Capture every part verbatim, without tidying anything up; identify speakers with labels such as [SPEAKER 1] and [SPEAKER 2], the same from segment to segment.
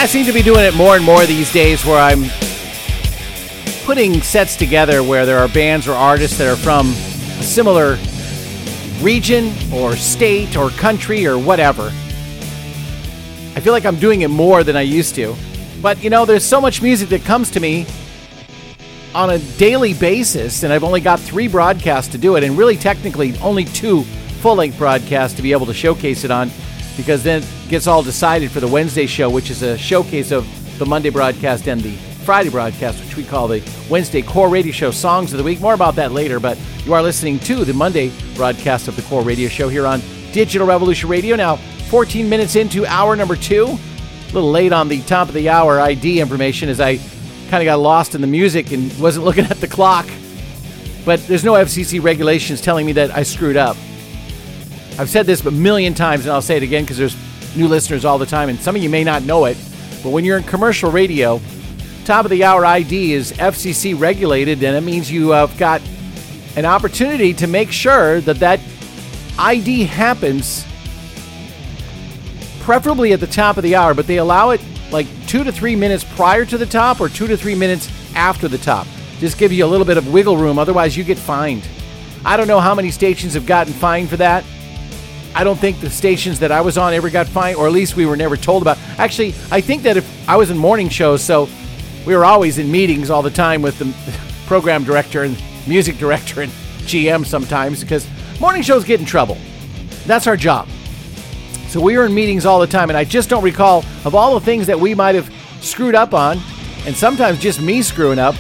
[SPEAKER 1] I seem to be doing it more and more these days where I'm putting sets together where there are bands or artists that are from a similar region or state or country or whatever. I feel like I'm doing it more than I used to. But, you know, there's so much music that comes to me on a daily basis, and I've only got three broadcasts to do it, and really technically only two full-length broadcasts to be able to showcase it on, because then it gets all decided for the Wednesday show, which is a showcase of the Monday broadcast and the Friday broadcast, which we call the Wednesday Core Radio Show Songs of the Week. More about that later, but you are listening to the Monday broadcast of the Core Radio Show here on Digital Revolution Radio. Now, fourteen minutes into hour number two. A little late on the top of the hour I D information as I kind of got lost in the music and wasn't looking at the clock. But there's no F C C regulations telling me that I screwed up. I've said this a million times, and I'll say it again because there's new listeners all the time, and some of you may not know it. But when you're in commercial radio, top of the hour I D is F C C regulated, and it means you have got an opportunity to make sure that that I D happens preferably at the top of the hour, but they allow it like two to three minutes prior to the top or two to three minutes after the top. Just give you a little bit of wiggle room, otherwise you get fined. I don't know how many stations have gotten fined for that. I don't think the stations that I was on ever got fined, or at least we were never told about. Actually, I think that if I was in morning shows, so we were always in meetings all the time with the program director and music director and G M sometimes, because morning shows get in trouble. That's our job. So we were in meetings all the time, and I just don't recall of all the things that we might have screwed up on, and sometimes just me screwing up,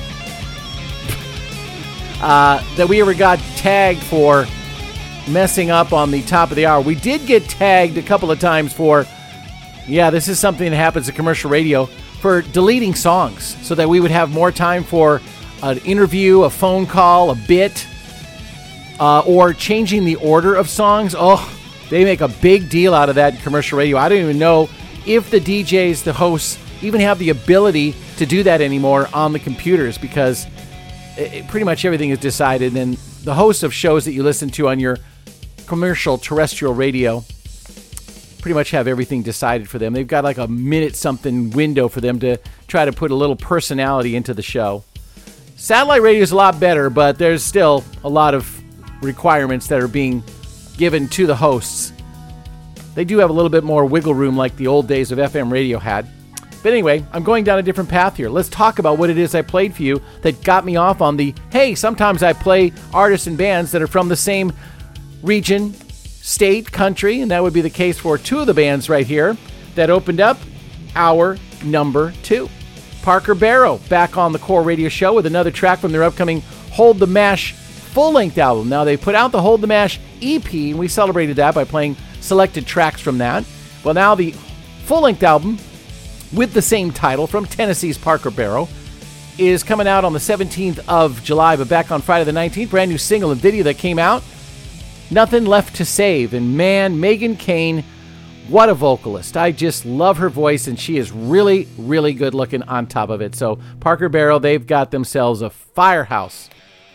[SPEAKER 1] uh, that we ever got tagged for messing up on the top of the hour. We did get tagged a couple of times for, yeah, this is something that happens in commercial radio, for deleting songs so that we would have more time for an interview, a phone call, a bit, uh, or changing the order of songs. Oh, they make a big deal out of that in commercial radio. I don't even know if the D Js, the hosts, even have the ability to do that anymore on the computers, because it, pretty much everything is decided. And the hosts of shows that you listen to on your commercial terrestrial radio pretty much have everything decided for them. They've got like a minute-something window for them to try to put a little personality into the show. Satellite radio is a lot better, but there's still a lot of requirements that are being given to the hosts. They do have a little bit more wiggle room like the old days of F M radio had. But anyway, I'm going down a different path here. Let's talk about what it is I played for you that got me off on the, hey, sometimes I play artists and bands that are from the same region, state, country, and that would be the case for two of the bands right here that opened up hour number two. Parker Barrow back on the Core Radio Show with another track from their upcoming Hold the Mash full-length album. Now, they put out the Hold the Mash E P, and we celebrated that by playing selected tracks from that. Well, now the full-length album with the same title from Tennessee's Parker Barrow is coming out on the seventeenth of July, but back on Friday the nineteenth, brand new single and video that came out, Nothing Left to Save. And man, Megan Kane, what a vocalist. I just love her voice, and she is really, really good looking on top of it. So Parker Barrow, they've got themselves a firehouse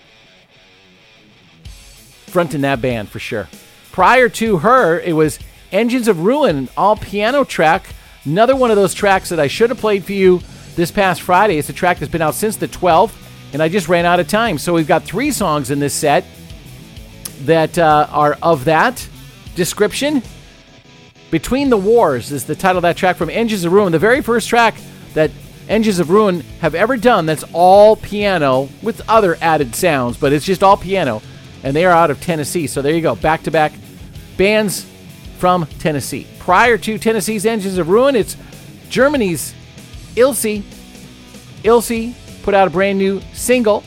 [SPEAKER 1] fronting that band for sure. Prior to her, it was Engines of Ruin, all piano track. Another one of those tracks that I should have played for you this past Friday. It's a track that's been out since the twelfth, and I just ran out of time. So we've got three songs in this set that uh, are of that description. Between the Wars is the title of that track from Engines of Ruin, the very first track that Engines of Ruin have ever done that's all piano with other added sounds, but it's just all piano, and they are out of Tennessee. So there you go, back-to-back bands from Tennessee. Prior to Tennessee's Engines of Ruin, it's Germany's Ilse. Ilse put out a brand new single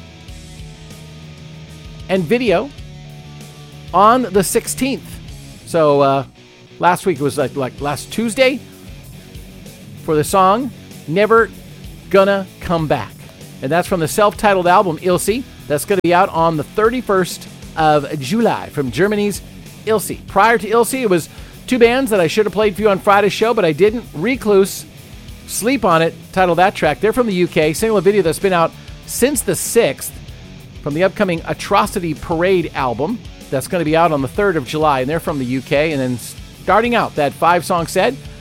[SPEAKER 1] and video on the sixteenth. So uh, last week, it was like, like last Tuesday for the song Never Gonna Come Back. And that's from the self-titled album Ilse. That's going to be out on the thirty-first of July from Germany's Ilse. Prior to Ilse, it was two bands that I should have played for you on Friday's show, but I didn't. Recluse, Sleep on It, titled that track. They're from the U K. Single and video that's been out since the sixth from the upcoming Atrocity Parade album. That's going to be out on the third of July, and they're from the U K. And then starting out that five-song set,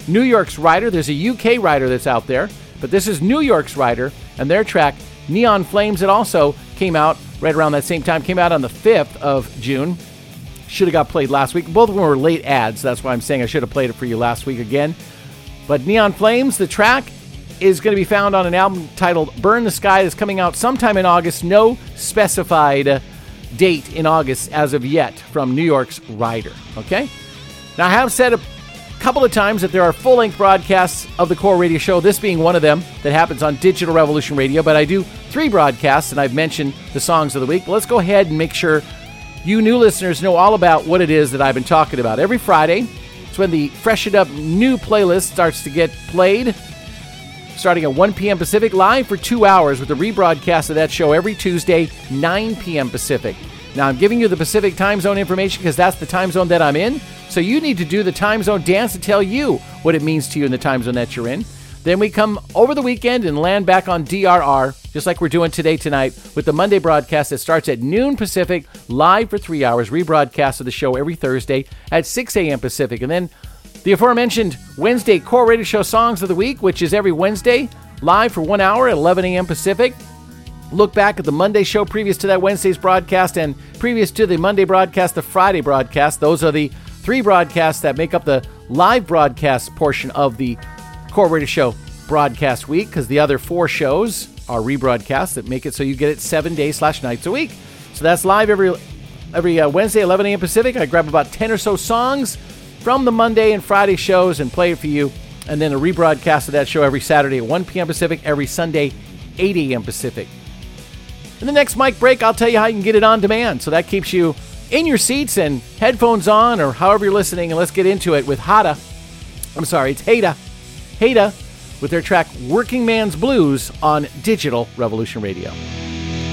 [SPEAKER 1] New York's Rider. There's a U K Rider that's out there, but this is New York's Rider, and their track, Neon Flames, it also came out right around that same time, came out on the fifth of June. Should have got played last week. Both of them were late ads. That's why I'm saying I should have played it for you last week again. But Neon Flames, the track, is going to be found on an album titled Burn the Sky that's coming out sometime in August. No specified uh, date in August as of yet from New York's Rider. Okay? Now, I have said a couple of times that there are full-length broadcasts of the Core Radio Show, this being one of them that happens on Digital Revolution Radio, but I do three broadcasts, and I've mentioned the songs of the week. Let's go ahead and make sure you new listeners know all about what it is that I've been talking about. Every Friday, it's when the freshened up new playlist starts to get played, starting at one p.m. Pacific, live for two hours with a rebroadcast of that show every Tuesday, nine p.m. Pacific. Now, I'm giving you the Pacific time zone information because that's the time zone that I'm in, so you need to do the time zone dance to tell you what it means to you in the time zone that you're in. Then we come over the weekend and land back on D R R, just like we're doing today tonight, with the Monday broadcast that starts at noon Pacific, live for three hours, rebroadcast of the show every Thursday at six a.m. Pacific. And then the aforementioned Wednesday Core Radio Show Songs of the Week, which is every Wednesday, live for one hour at eleven a.m. Pacific. Look back at the Monday show previous to that Wednesday's broadcast, and previous to the Monday broadcast, the Friday broadcast. Those are the three broadcasts that make up the live broadcast portion of the Core Radio Show broadcast week, because the other four shows are rebroadcasts that make it so you get it seven days slash nights a week. So that's live every every uh, Wednesday, eleven a.m. Pacific. I grab about ten or so songs from the Monday and Friday shows and play it for you, and then a rebroadcast of that show every Saturday at one p.m. Pacific, every Sunday, eight a.m. Pacific. In the next mic break, I'll tell you how you can get it on demand, so that keeps you in your seats and headphones on, or however you're listening, and let's get into it with Hada. I'm sorry, it's Hada. Hada with their track Working Man's Blues on Digital Revolution Radio.